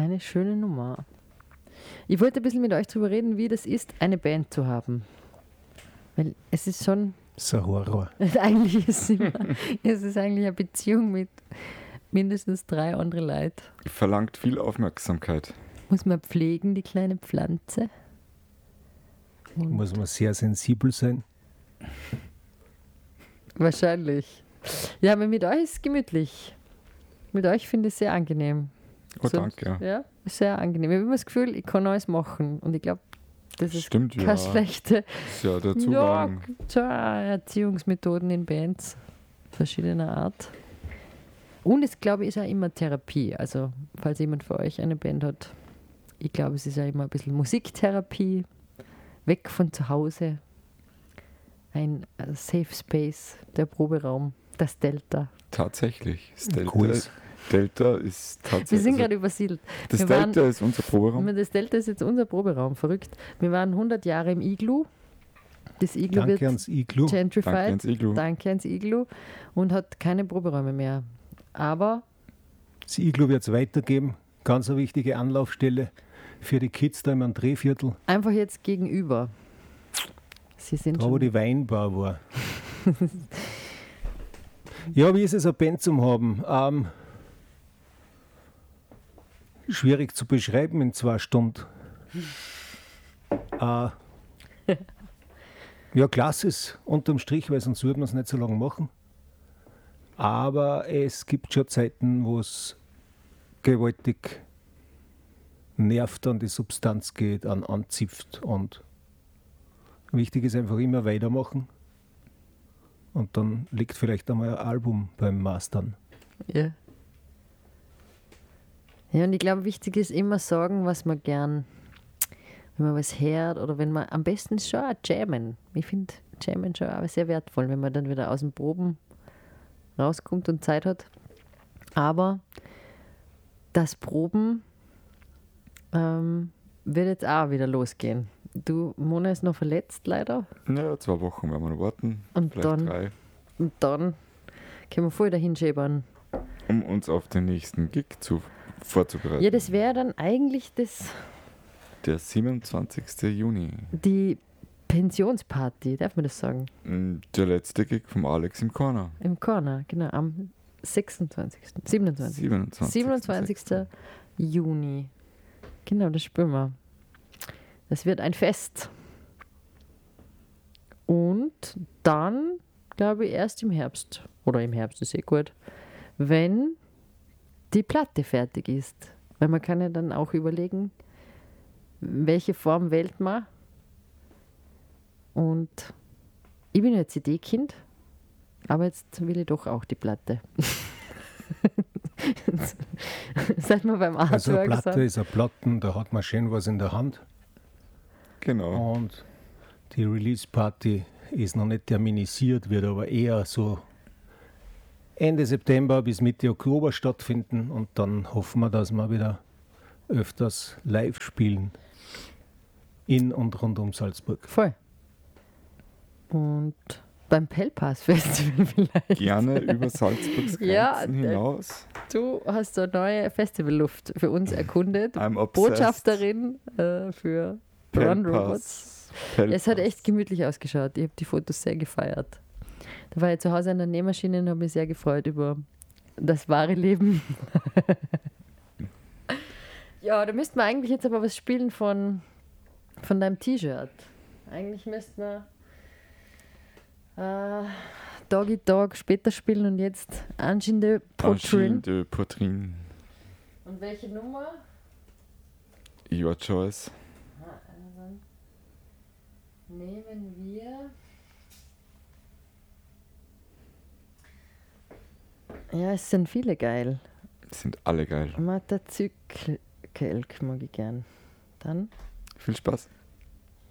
eine schöne Nummer. Ich wollte ein bisschen mit euch darüber reden, wie das ist, eine Band zu haben. Weil es ist schon... Das ist ein Horror. Eigentlich ist es ist eigentlich eine Beziehung mit mindestens 3 anderen Leuten. Verlangt viel Aufmerksamkeit. Muss man pflegen, die kleine Pflanze. Und Muss man sehr sensibel sein. wahrscheinlich. Ja, aber mit euch ist es gemütlich. Mit euch finde ich es sehr angenehm. Oh, danke. Ja, sehr angenehm. Ich habe immer das Gefühl, ich kann alles machen. Und ich glaube, das ist Stimmt, keine ja. schlechte Ist ja der Zugang. Erziehungsmethoden in Bands verschiedener Art. Und es, glaube ich, ist auch immer Therapie. Also, falls jemand von euch eine Band hat, ich glaube, es ist ja immer ein bisschen Musiktherapie. Weg von zu Hause. Ein Safe Space, der Proberaum, das Delta. Tatsächlich. Das Kurs. Delta ist tatsächlich. Wir sind gerade übersiedelt. Das wir Delta ist unser Proberaum. Das Delta ist jetzt unser Proberaum, verrückt. Wir waren 100 Jahre im Iglu. Das Iglu Danke wird ans Iglu. gentrified. Danke ans Iglu. Danke ans Iglu. Und hat keine Proberäume mehr. Aber Das Iglu wird es weitergeben. Ganz eine wichtige Anlaufstelle für die Kids da im André-Viertel, einfach jetzt gegenüber. Sie sind da wo schon die Weinbar war. Ja, wie ist es, eine Band zu haben? Schwierig zu beschreiben in 2 Stunden. Ja, klasse ist unterm Strich, weil sonst würde man es nicht so lange machen. Aber es gibt schon Zeiten, wo es gewaltig nervt, an die Substanz geht, anzipft. Und wichtig ist einfach immer weitermachen. Und dann liegt vielleicht einmal ein Album beim Mastern. Ja. Ja, und ich glaube, wichtig ist immer sagen, was man gern, wenn man was hört oder wenn man, am besten ist schon auch Jammen. Ich finde Jammen schon auch sehr wertvoll, wenn man dann wieder aus den Proben rauskommt und Zeit hat. Aber das Proben wird jetzt auch wieder losgehen. Du, Mona ist noch verletzt leider. Ja, 2 Wochen werden wir noch warten. Und Vielleicht dann- 3. Und dann können wir voll dahin schäbern. Um uns auf den nächsten Gig vorzubereiten. Ja, das wäre dann eigentlich Der 27. Juni. die Pensionsparty, darf man das sagen? Der letzte Gig vom Alex im Corner. Im Corner, genau, am 27. Juni. Genau, das spüren wir. Das wird ein Fest. Und dann, glaube ich, erst im Herbst, oder im Herbst ist gut, wenn die Platte fertig ist. Weil man kann ja dann auch überlegen, welche Form wählt man. Und ich bin ja CD-Kind, aber jetzt will ich doch auch die Platte. Seit wir beim Artwork Also eine Platte sind. ist eine Platten, da hat man schön was in der Hand. Genau. Und die Release-Party ist noch nicht terminisiert, wird aber eher so Ende September bis Mitte Oktober stattfinden. Und dann hoffen wir, dass wir wieder öfters live spielen. In und rund um Salzburg. Voll. Und beim Pellpass Festival vielleicht. Gerne über Salzburgs Grenzen Ja, hinaus. Du hast so neue Festivalluft für uns erkundet. I'm obsessed. Botschafterin für Run Robots. Es hat echt gemütlich ausgeschaut. Ich habe die Fotos sehr gefeiert. Da war ich zu Hause an der Nähmaschine und habe mich sehr gefreut über das wahre Leben. Ja, da müssten wir eigentlich jetzt aber was spielen von deinem T-Shirt. Eigentlich müssten wir Doggy Dog später spielen und jetzt Angine de Angine Poitrine. de Poitrine. Und welche Nummer? Your choice. Dann nehmen wir. Ja, es sind viele geil. Sind alle geil. Matazykelk mag ich gern. Dann Viel Spaß.